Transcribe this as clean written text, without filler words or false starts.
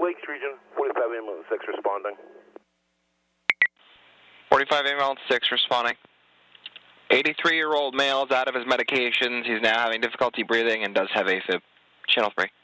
Lakes Region, 45 ambulance 6 responding. 45 ambulance 6 responding. 83-year-old male is out of his medications. He's now having difficulty breathing and does have AFib. Channel 3.